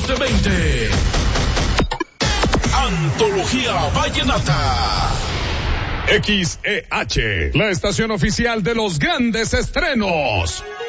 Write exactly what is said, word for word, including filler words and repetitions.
doce veinte. Antología Vallenata. X E H, la estación oficial de los grandes estrenos.